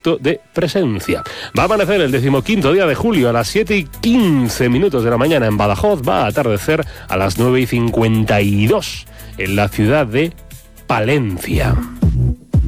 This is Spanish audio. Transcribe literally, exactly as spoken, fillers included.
de presencia. Va a amanecer el decimoquinto día de julio a las siete y quince minutos de la mañana en Badajoz. Va a atardecer a las nueve y cincuenta y dos en la ciudad de Palencia.